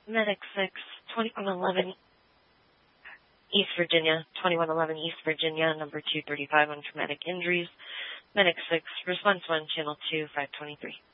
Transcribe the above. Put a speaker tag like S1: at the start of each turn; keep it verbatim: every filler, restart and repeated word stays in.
S1: Medic six, twenty-one eleven East Virginia, twenty-one eleven East Virginia, number two thirty-five on traumatic injuries. Medic six, response one, channel two, five twenty-three.